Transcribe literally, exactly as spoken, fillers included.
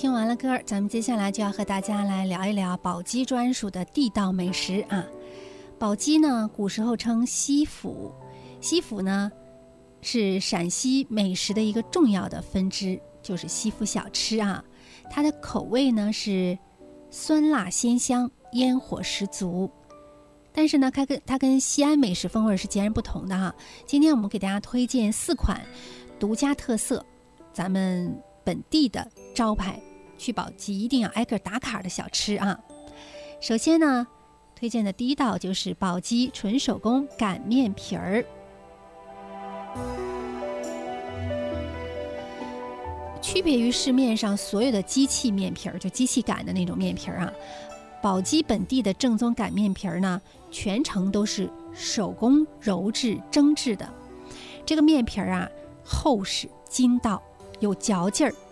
听完了歌，咱们接下来就要和大家来聊一聊宝鸡专属的地道美食啊。宝鸡呢，古时候称西府，西府呢是陕西美食的一个重要的分支，就是西府小吃啊。它的口味呢是酸辣鲜香，烟火十足。但是呢，它跟它跟西安美食风味是截然不同的哈。今天我们给大家推荐四款独家特色，咱们本地的招牌，去宝鸡一定要挨个打卡的小吃啊。首先呢，推荐的第一道就是宝鸡纯手工擀面皮儿。区别于市面上所有的机器面皮儿，就机器擀的那种面皮儿啊，宝鸡本地的正宗擀面皮儿呢，全程都是手工揉制蒸制的。这个面皮儿啊，厚实筋道，有嚼劲儿，